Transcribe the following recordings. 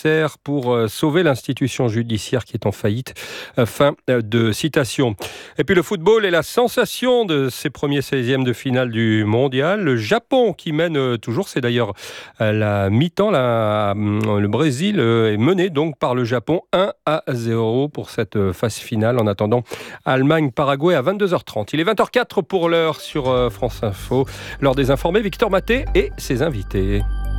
nécessaire pour sauver l'institution judiciaire qui est en faillite. Fin de citation. Et puis le football est la sensation de ces premiers 16e de finale du mondial. Le Japon qui mène toujours, c'est d'ailleurs la mi-temps. Le Brésil est mené donc par le Japon 1-0 pour cette phase finale. En attendant, Allemagne-Paraguay à 22h30. Il est 20h04 pour l'heure sur France Info. L'heure des informés, Victor Maté et ses invités.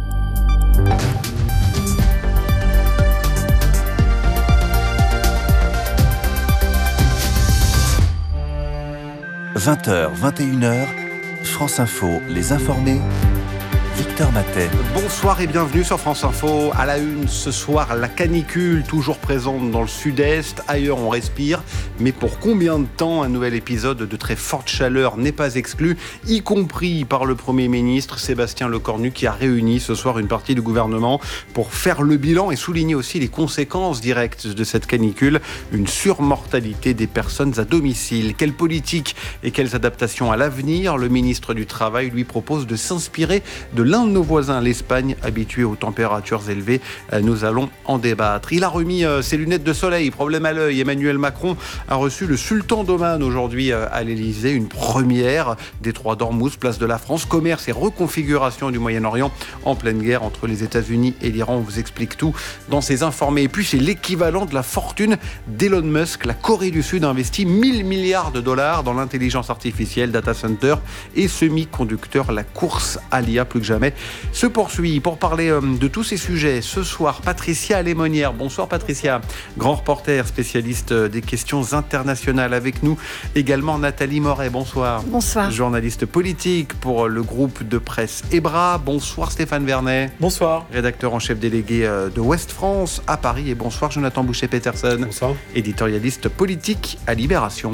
« 20h, 21h, France Info, les informés, Victor Matet. » Bonsoir et bienvenue sur France Info. À la une ce soir, la canicule toujours présente dans le sud-est. Ailleurs, on respire. Mais pour combien de temps un nouvel épisode de très forte chaleur n'est pas exclu, y compris par le Premier ministre Sébastien Lecornu qui a réuni ce soir une partie du gouvernement pour faire le bilan et souligner aussi les conséquences directes de cette canicule. Une surmortalité des personnes à domicile. Quelle politique et quelles adaptations à l'avenir? Le ministre du Travail lui propose de s'inspirer de l'un de nos voisins, l'Espagne, habituée aux températures élevées. Nous allons en débattre. Il a remis ses lunettes de soleil, problème à l'œil. Emmanuel Macron a reçu le sultan d'Oman aujourd'hui à l'Elysée. Une première. Détroit d'Ormuz, place de la France. Commerce et reconfiguration du Moyen-Orient en pleine guerre entre les États-Unis et l'Iran. On vous explique tout dans ces informés. Et puis c'est l'équivalent de la fortune d'Elon Musk. La Corée du Sud investit 1000 milliards de dollars dans l'intelligence artificielle, data center et semi-conducteurs. La course à l'IA plus que jamais se poursuit. Pour parler de tous ces sujets, ce soir, Patricia Lémonière. Bonsoir Patricia, grand reporter spécialiste des questions internationales. Avec nous également Nathalie Moret. Bonsoir. Bonsoir. Journaliste politique pour le groupe de presse EBRA. Bonsoir Stéphane Vernet. Bonsoir. Rédacteur en chef délégué de Ouest France à Paris. Et bonsoir Jonathan Boucher-Peterson. Bonsoir. Éditorialiste politique à Libération.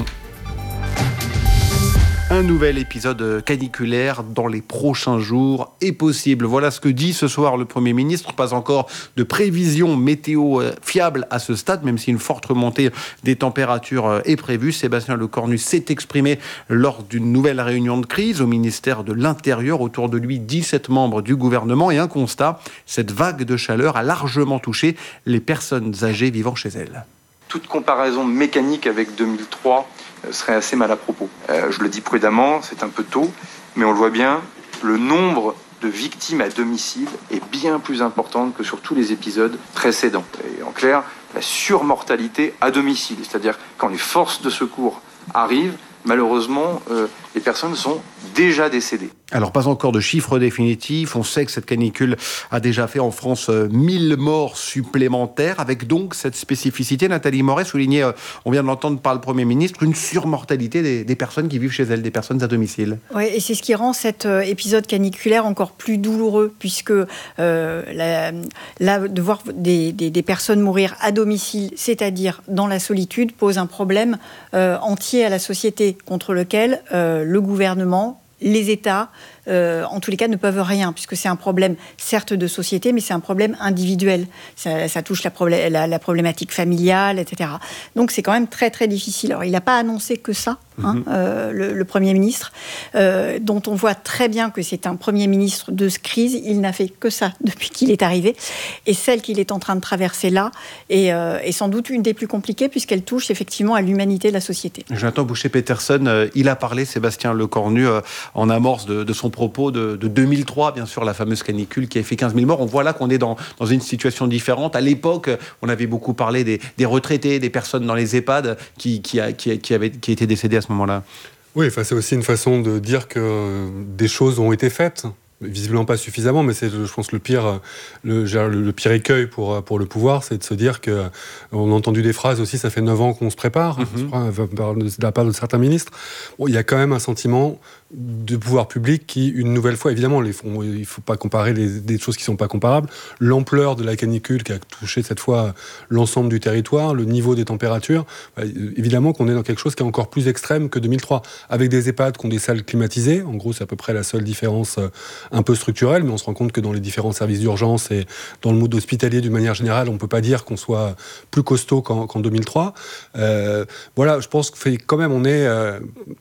Un nouvel épisode caniculaire dans les prochains jours est possible. Voilà ce que dit ce soir le Premier ministre. Pas encore de prévision météo fiable à ce stade, même si une forte remontée des températures est prévue. Sébastien Lecornu s'est exprimé lors d'une nouvelle réunion de crise au ministère de l'Intérieur. Autour de lui, 17 membres du gouvernement et un constat. Cette vague de chaleur a largement touché les personnes âgées vivant chez elles. Toute comparaison mécanique avec 2003 serait assez mal à propos. Je le dis prudemment, c'est un peu tôt, mais on le voit bien, le nombre de victimes à domicile est bien plus important que sur tous les épisodes précédents. Et en clair, la surmortalité à domicile, c'est-à-dire quand les forces de secours arrivent, malheureusement, les personnes sont déjà décédées. Alors, pas encore de chiffres définitifs. On sait que cette canicule a déjà fait en France 1000 morts supplémentaires, avec donc cette spécificité. Nathalie Moret soulignait, on vient de l'entendre par le Premier ministre, une surmortalité des personnes qui vivent chez elles, des personnes à domicile. Oui, et c'est ce qui rend cet épisode caniculaire encore plus douloureux, puisque là, de voir des personnes mourir à domicile, c'est-à-dire dans la solitude, pose un problème entier à la société, contre lequel le gouvernement, les États, en tous les cas, ne peuvent rien, puisque c'est un problème, certes, de société, mais c'est un problème individuel. Ça touche la problématique familiale, etc. Donc, c'est quand même très, très difficile. Alors, il n'a pas annoncé que ça, le Premier ministre, dont on voit très bien que c'est un Premier ministre de crise. Il n'a fait que ça depuis qu'il est arrivé. Et celle qu'il est en train de traverser là est sans doute une des plus compliquées, puisqu'elle touche effectivement à l'humanité de la société. Jonathan Boucher-Peterson, il a parlé, Sébastien Lecornu, en amorce de son propos de 2003, bien sûr, la fameuse canicule qui a fait 15 000 morts. On voit là qu'on est dans une situation différente. À l'époque, on avait beaucoup parlé des retraités, des personnes dans les EHPAD qui étaient décédées à ce moment-là. Oui, c'est aussi une façon de dire que des choses ont été faites. Visiblement pas suffisamment, mais c'est, je pense, le pire écueil pour le pouvoir, c'est de se dire que on a entendu des phrases aussi. Ça fait 9 ans qu'on se prépare, de la part de certains ministres. Bon, il y a quand même un sentiment de pouvoir public qui, une nouvelle fois, évidemment, il ne faut pas comparer des choses qui ne sont pas comparables. L'ampleur de la canicule qui a touché cette fois l'ensemble du territoire, le niveau des températures, évidemment qu'on est dans quelque chose qui est encore plus extrême que 2003, avec des EHPAD qui ont des salles climatisées. En gros, c'est à peu près la seule différence un peu structurelle, mais on se rend compte que dans les différents services d'urgence et dans le mood hospitalier d'une manière générale, on ne peut pas dire qu'on soit plus costaud qu'en 2003. Voilà, je pense que quand même on est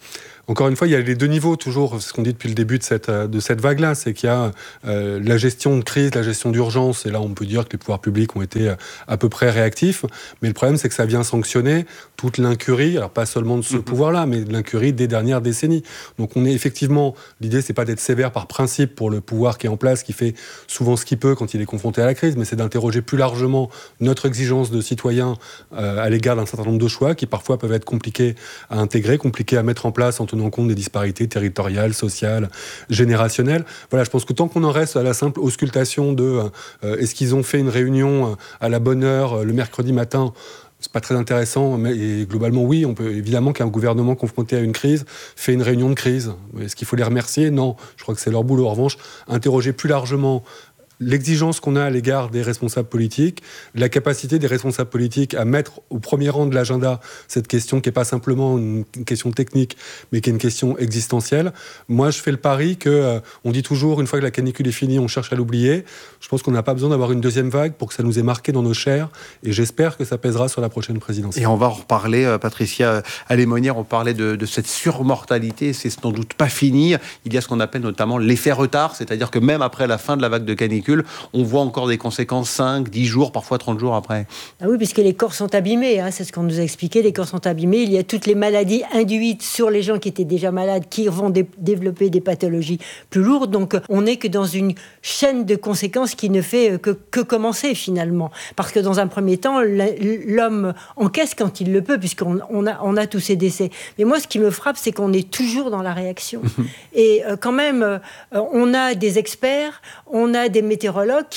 Encore une fois, il y a les deux niveaux, toujours, ce qu'on dit depuis le début de cette vague-là, c'est qu'il y a la gestion de crise, la gestion d'urgence, et là on peut dire que les pouvoirs publics ont été à peu près réactifs, mais le problème c'est que ça vient sanctionner toute l'incurie, alors pas seulement de ce pouvoir-là, mais de l'incurie des dernières décennies. Donc on est effectivement, l'idée c'est pas d'être sévère par principe pour le pouvoir qui est en place, qui fait souvent ce qu'il peut quand il est confronté à la crise, mais c'est d'interroger plus largement notre exigence de citoyens à l'égard d'un certain nombre de choix qui parfois peuvent être compliqués à intégrer, compliqués à mettre en place en tenant compte des disparités territoriales, sociales, générationnelles. Voilà, je pense que tant qu'on en reste à la simple auscultation de est-ce qu'ils ont fait une réunion à la bonne heure le mercredi matin, c'est pas très intéressant, mais globalement, oui, on peut évidemment qu'un gouvernement confronté à une crise fait une réunion de crise. Est-ce qu'il faut les remercier ? Non, je crois que c'est leur boulot. En revanche, interroger plus largement l'exigence qu'on a à l'égard des responsables politiques, la capacité des responsables politiques à mettre au premier rang de l'agenda cette question qui n'est pas simplement une question technique, mais qui est une question existentielle. Moi, je fais le pari on dit toujours, une fois que la canicule est finie, on cherche à l'oublier. Je pense qu'on n'a pas besoin d'avoir une deuxième vague pour que ça nous ait marqué dans nos chairs, et j'espère que ça pèsera sur la prochaine présidentielle. Et on va en reparler, Patricia Alémonière, on parlait de cette surmortalité, c'est sans doute pas fini. Il y a ce qu'on appelle notamment l'effet retard, c'est-à-dire que même après la fin de la vague de canicule, on voit encore des conséquences 5, 10 jours, parfois 30 jours après. Ah oui, puisque les corps sont abîmés, c'est ce qu'on nous a expliqué, les corps sont abîmés, il y a toutes les maladies induites sur les gens qui étaient déjà malades, qui vont développer des pathologies plus lourdes, donc on n'est que dans une chaîne de conséquences qui ne fait que commencer finalement, parce que dans un premier temps, l'homme encaisse quand il le peut, puisqu'on a tous ces décès. Mais moi, ce qui me frappe, c'est qu'on est toujours dans la réaction. Et quand même, on a des experts, on a des météorologues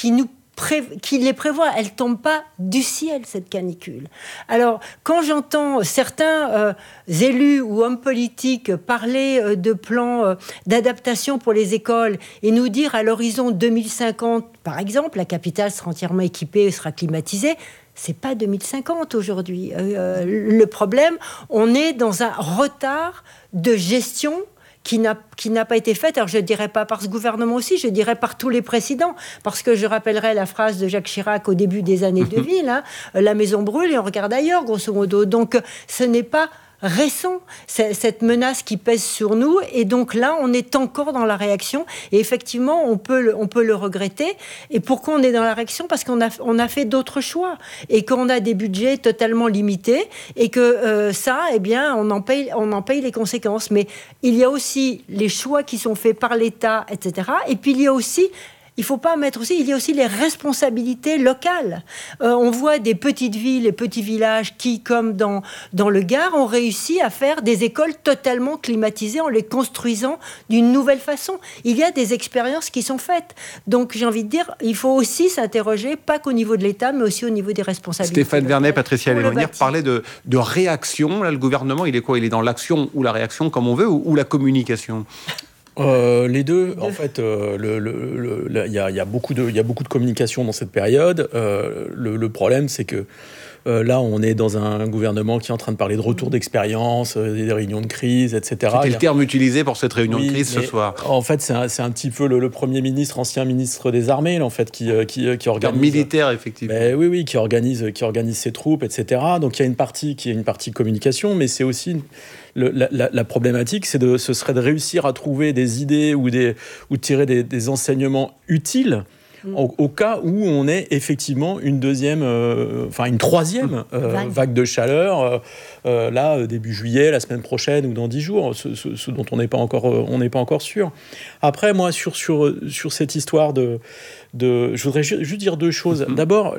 qui les prévoient. Elle ne tombe pas du ciel, cette canicule. Alors, quand j'entends certains élus ou hommes politiques parler de plans d'adaptation pour les écoles et nous dire à l'horizon 2050, par exemple, la capitale sera entièrement équipée, sera climatisée, c'est pas 2050 aujourd'hui. Le problème, on est dans un retard de gestion qui n'a pas été faite. Alors je ne dirais pas par ce gouvernement aussi, je dirais par tous les précédents, parce que je rappellerai la phrase de Jacques Chirac au début des années 2000, la maison brûle et on regarde ailleurs, grosso modo. Donc ce n'est pas récent, cette menace qui pèse sur nous, et donc là on est encore dans la réaction, et effectivement on peut le regretter. Et pourquoi on est dans la réaction ? Parce qu'on a fait d'autres choix, et qu'on a des budgets totalement limités, et que on en paye les conséquences. Mais il y a aussi les choix qui sont faits par l'État, etc. Et puis il y a aussi, il ne faut pas mettre aussi, il y a aussi les responsabilités locales. On voit des petites villes et petits villages qui, comme dans le Gard, ont réussi à faire des écoles totalement climatisées en les construisant d'une nouvelle façon. Il y a des expériences qui sont faites. Donc, j'ai envie de dire, il faut aussi s'interroger, pas qu'au niveau de l'État, mais aussi au niveau des responsabilités. Stéphane Vernet, Patricia Alémonière parlait de réaction. Là, le gouvernement, il est quoi ? Il est dans l'action ou la réaction, comme on veut, ou la communication ? Les deux, en fait, il y a beaucoup de communication dans cette période. Le problème, c'est que là, on est dans un gouvernement qui est en train de parler de retour d'expérience, des réunions de crise, etc. C'était le terme utilisé pour cette réunion de crise ce soir. En fait, c'est un petit peu le Premier ministre, ancien ministre des Armées, là, en fait, qui organise... militaire, effectivement. Oui, qui organise ses troupes, etc. Donc, il y a une partie communication, mais c'est aussi... La problématique, ce serait de réussir à trouver des idées ou de tirer des enseignements utiles au cas où on ait effectivement une troisième vague de chaleur, là, début juillet, la semaine prochaine ou dans 10 jours, ce dont on n'est pas encore sûr. Après, moi, sur cette histoire je voudrais juste dire deux choses. D'abord,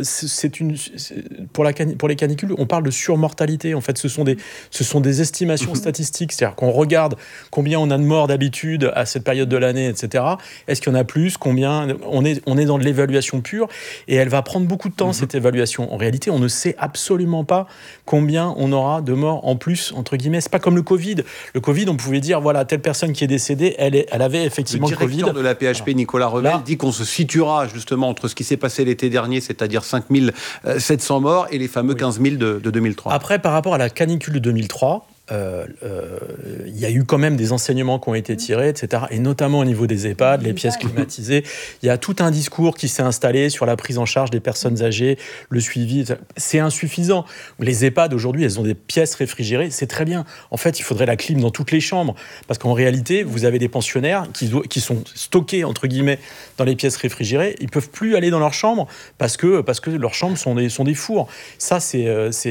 pour les canicules, on parle de surmortalité. En fait, ce sont des estimations statistiques. C'est-à-dire qu'on regarde combien on a de morts d'habitude à cette période de l'année, etc. Est-ce qu'il y en a plus ? Combien ? On est dans de l'évaluation pure, et elle va prendre beaucoup de temps, cette évaluation. En réalité, on ne sait absolument pas combien on aura de morts en plus, entre guillemets. C'est pas comme le Covid. Le Covid, on pouvait dire, voilà, telle personne qui est décédée, elle avait effectivement le Covid. Le directeur de la PHP, Nicolas Revel, dit qu'on se situera justement entre ce qui s'est passé l'été dernier, c'est-à-dire 5 700 morts, et les fameux 15 000 de 2003. Après, par rapport à la canicule de 2003, il y a eu quand même des enseignements qui ont été tirés, etc. Et notamment au niveau des EHPAD, les pièces climatisées. Il y a tout un discours qui s'est installé sur la prise en charge des personnes âgées, le suivi, etc. C'est insuffisant. Les EHPAD, aujourd'hui, elles ont des pièces réfrigérées. C'est très bien. En fait, il faudrait la clim dans toutes les chambres. Parce qu'en réalité, vous avez des pensionnaires qui sont stockés, entre guillemets, dans les pièces réfrigérées. Ils ne peuvent plus aller dans leur chambre parce que leurs chambres sont des fours. Ça, c'est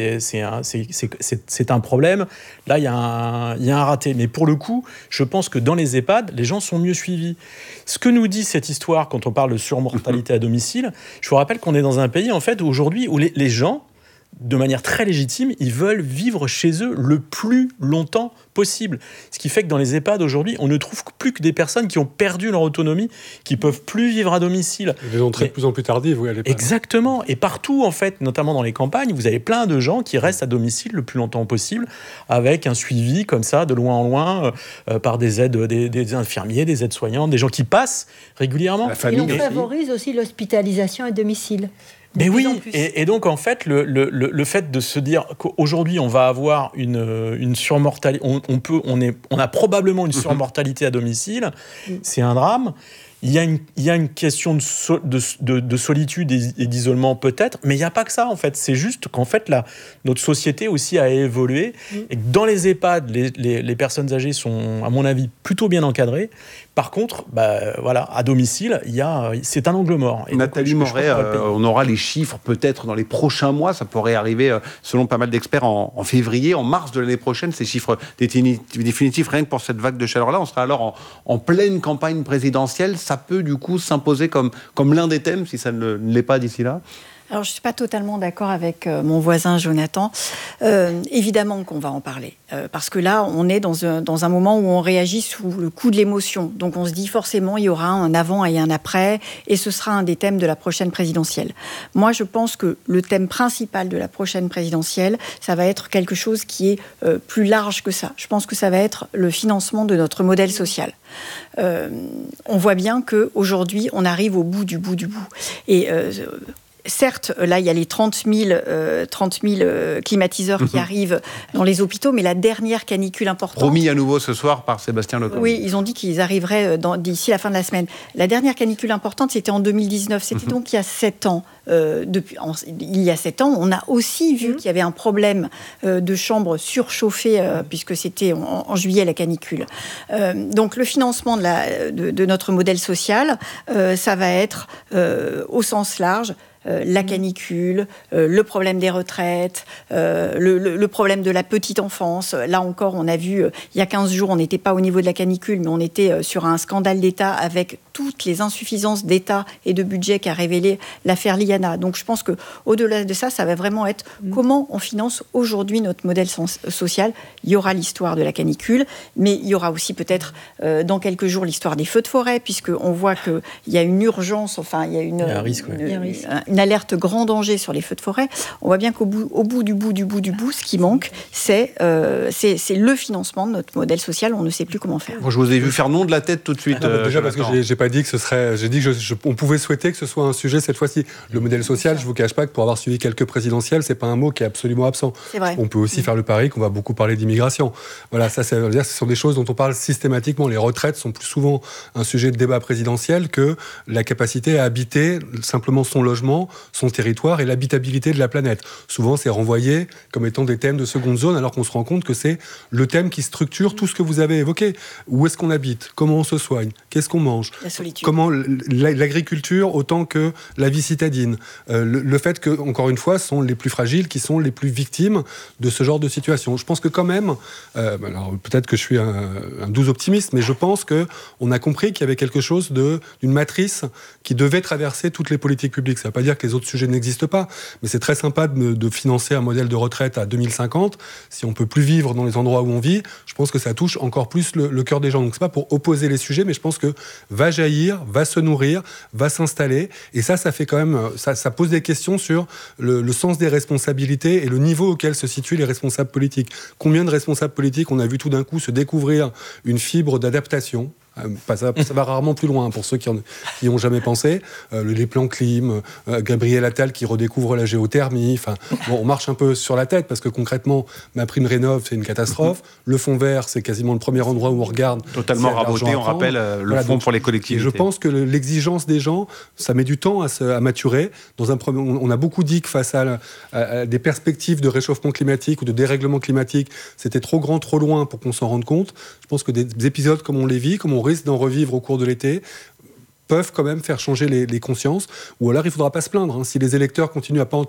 un problème. Là, il y a un raté. Mais pour le coup, je pense que dans les EHPAD, les gens sont mieux suivis. Ce que nous dit cette histoire quand on parle de surmortalité à domicile, je vous rappelle qu'on est dans un pays, en fait, aujourd'hui, où les gens, de manière très légitime, ils veulent vivre chez eux le plus longtemps possible. Ce qui fait que dans les EHPAD aujourd'hui, on ne trouve plus que des personnes qui ont perdu leur autonomie, qui peuvent plus vivre à domicile. Des entrées de plus en plus tardives, oui, à l'EHPAD. Exactement. Et partout, en fait, notamment dans les campagnes, vous avez plein de gens qui restent à domicile le plus longtemps possible, avec un suivi comme ça, de loin en loin, par des aides, des infirmiers, des aides-soignantes, des gens qui passent régulièrement. La famille. Et on favorise aussi l'hospitalisation à domicile. Mais oui, et donc en fait, le fait de se dire qu'aujourd'hui on va avoir une surmortalité, on a probablement une surmortalité à domicile, c'est un drame. Il y a une question de solitude et d'isolement peut-être, mais il n'y a pas que ça en fait. C'est juste qu'en fait notre société aussi a évolué et que dans les EHPAD, les personnes âgées sont à mon avis plutôt bien encadrées. Par contre, voilà, à domicile, c'est un angle mort. Et Nathalie Moret, on aura les chiffres peut-être dans les prochains mois. Ça pourrait arriver, selon pas mal d'experts, en février, en mars de l'année prochaine. Ces chiffres définitifs, rien que pour cette vague de chaleur-là. On sera alors en pleine campagne présidentielle. Ça peut du coup s'imposer comme l'un des thèmes, si ça ne l'est pas d'ici là. Alors, je ne suis pas totalement d'accord avec mon voisin Jonathan. Évidemment qu'on va en parler. Parce que là, on est dans un moment où on réagit sous le coup de l'émotion. Donc, on se dit forcément, il y aura un avant et un après. Et ce sera un des thèmes de la prochaine présidentielle. Moi, je pense que le thème principal de la prochaine présidentielle, ça va être quelque chose qui est plus large que ça. Je pense que ça va être le financement de notre modèle social. On voit bien qu'aujourd'hui, on arrive au bout du bout du bout. Et certes, là, il y a les 30 000 climatiseurs qui arrivent dans les hôpitaux, mais la dernière canicule importante... Promis à nouveau ce soir par Sébastien Lecornu. Oui, ils ont dit qu'ils arriveraient d'ici la fin de la semaine. La dernière canicule importante, c'était en 2019. C'était donc il y a 7 ans. Il y a 7 ans, on a aussi vu qu'il y avait un problème de chambres surchauffées, puisque c'était en juillet la canicule. Donc le financement de notre modèle social, ça va être au sens large. La canicule, le problème des retraites, le problème de la petite enfance. Là encore, on a vu, il y a 15 jours, on n'était pas au niveau de la canicule, mais on était sur un scandale d'État avec toutes les insuffisances d'État et de budget qu'a révélé l'affaire Liana. Donc je pense qu'au-delà de ça, ça va vraiment être comment on finance aujourd'hui notre modèle social. Il y aura l'histoire de la canicule, mais il y aura aussi peut-être dans quelques jours l'histoire des feux de forêt, puisqu'on voit qu'il y a une urgence, enfin il y a un risque, une alerte grand danger sur les feux de forêt. On voit bien qu'au bout du bout, ce qui manque, c'est le financement de notre modèle social. On ne sait plus comment faire. Moi, je vous ai vu faire non de la tête tout de suite. Déjà parce que j'ai pas dit que ce serait... J'ai dit qu'on pouvait souhaiter que ce soit un sujet cette fois-ci. Le modèle social, je vous cache pas que pour avoir suivi quelques présidentielles, c'est pas un mot qui est absolument absent. C'est vrai. On peut aussi faire le pari qu'on va beaucoup parler d'immigration. Voilà, ça veut dire que ce sont des choses dont on parle systématiquement. Les retraites sont plus souvent un sujet de débat présidentiel que la capacité à habiter simplement son logement, son territoire et l'habitabilité de la planète. Souvent, c'est renvoyé comme étant des thèmes de seconde zone, alors qu'on se rend compte que c'est le thème qui structure tout ce que vous avez évoqué. Où est-ce qu'on habite ? Comment on se soigne ? Qu'est-ce qu'on mange ? La solitude. Comment l'agriculture autant que la vie citadine. Le fait que, encore une fois, ce sont les plus fragiles qui sont les plus victimes de ce genre de situation. Je pense que quand même, alors peut-être que je suis un doux optimiste, mais je pense qu'on a compris qu'il y avait quelque chose d'une matrice qui devait traverser toutes les politiques publiques. Ça ne veut pas dire que les autres sujets n'existent pas, mais c'est très sympa de financer un modèle de retraite à 2050. Si on ne peut plus vivre dans les endroits où on vit, je pense que ça touche encore plus le cœur des gens. Donc c'est pas pour opposer les sujets, mais je pense que va jaillir, va se nourrir, va s'installer. Et ça fait quand même... Ça pose des questions sur le sens des responsabilités et le niveau auquel se situent les responsables politiques. Combien de responsables politiques on a vu tout d'un coup se découvrir une fibre d'adaptation Ça va rarement plus loin pour ceux qui n'y ont jamais pensé. Les plans clim, Gabriel Attal qui redécouvre la géothermie. On marche un peu sur la tête parce que concrètement, MaPrimeRénov', c'est une catastrophe. Le fonds vert, c'est quasiment le premier endroit où on regarde. Totalement raboté, on rappelle fonds pour les collectivités. Et je pense que l'exigence des gens, ça met du temps à maturer. On a beaucoup dit que face à des perspectives de réchauffement climatique ou de dérèglement climatique, c'était trop grand, trop loin pour qu'on s'en rende compte. Je pense que des épisodes comme on les vit, comme on risque d'en revivre au cours de l'été, peuvent quand même faire changer les consciences. Ou alors, il ne faudra pas se plaindre. Si les électeurs continuent à ne pas